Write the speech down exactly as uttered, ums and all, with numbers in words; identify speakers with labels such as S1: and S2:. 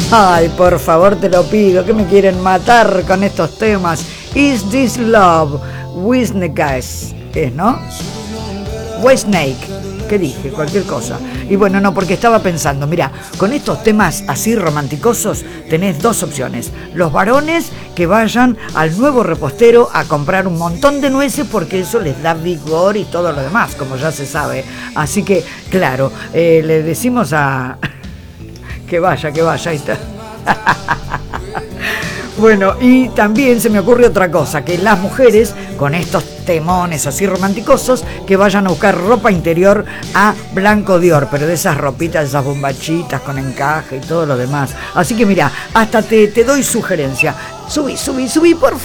S1: Ay, por favor, te lo pido, que me quieren matar con estos temas. Is This Love? Whitesnake, ¿es, no? Whitesnake, ¿qué dije? Cualquier cosa. Y bueno, no, porque estaba pensando, mira, con estos temas así romanticosos tenés dos opciones. Los varones que vayan al nuevo repostero a comprar un montón de nueces porque eso les da vigor y todo lo demás, como ya se sabe. Así que, claro, eh, le decimos a... que vaya, que vaya, ahí está. Bueno, y también se me ocurre otra cosa, que las mujeres con estos temones así romanticosos que vayan a buscar ropa interior a Blanco Dior, pero de esas ropitas, esas bombachitas con encaje y todo lo demás. Así que mira, hasta te, te doy sugerencia. Subí, subí, subí, por